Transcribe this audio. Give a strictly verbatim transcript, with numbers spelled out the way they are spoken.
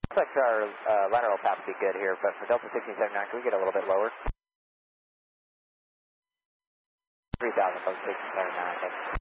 Looks like our uh, lateral path would be good here, but for Delta sixteen seventy-nine, can we get a little bit lower? three thousand, Delta sixteen seventy-nine, thanks.